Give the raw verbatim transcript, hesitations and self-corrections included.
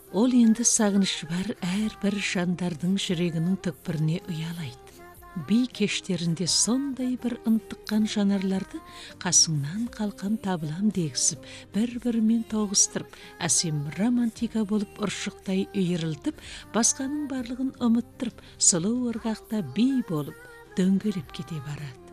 Ол енді сағыныш бар әрбір жандардың жүрегінің түкпіріне ұялайды. Би кештерінде сондай бір ынтыққан жанарларды қасыңнан қалқан табылам дегісіп, бір-бірімен тоғыстырып, әсем романтика болып ұршықтай үйірілтіп, басқаның барлығын ұмыттырып, сұлу ырғақта би болып дөңгелеп кете барады.